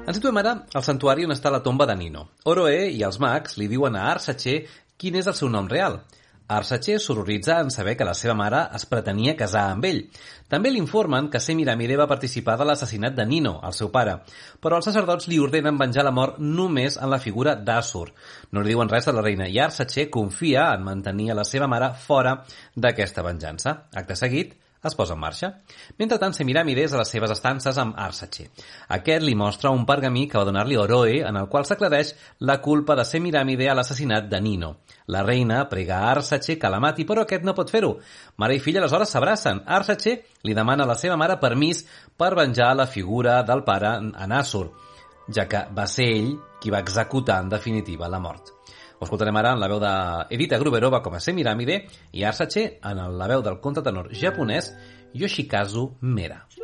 Ens situem ara al santuari on està la tomba de Nino. Oroe i els mags li diuen a Arsace quin és el seu nom real. Arsace s'horroritza en saber que la seva mare es pretenia casar amb ell. També li informen que Semiramide va participar de l'assassinat de Nino, el seu pare, però els sacerdots li ordenen venjar la mort només en la figura d'Asur. No li diuen res a la reina i Arsace confia en mantenir a la seva mare fora d'aquesta venjança. Acte seguit, es posa en marxa. Mentrestant, Semiramide és a les seves estances amb Arsace. Aquest li mostra un pergamí que va donar-li Oroe, en el qual s'aclareix la culpa de Semiramide a l'assassinat de Nino. La reina prega a Arsace que la mati, però aquest no pot fer-ho. Mare i filla aleshores s'abracen. Arsace li demana a la seva mare permís per venjar la figura del pare en Asur, ja que va ser ell qui va executar en definitiva la mort. Ho escoltarem ara en la veu d'Edita Gruberova com a Semiramide i Arsace en la veu del contratenor japonès Yoshikazu Mera.